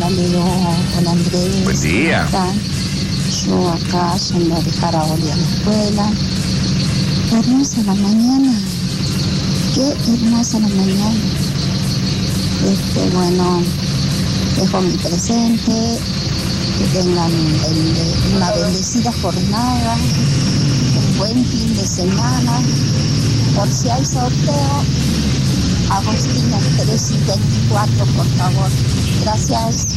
Leo, hola Andrés. Buen día. ¿Cómo están? Yo acá yendo a dejar a Oli a la escuela. Hermosa la mañana. Qué hermosa la mañana. Bueno, dejo mi presente. Que tengan una bendecida jornada. Un buen fin de semana. Por si hay sorteo, Agostina 3 y 24, por favor. Gracias.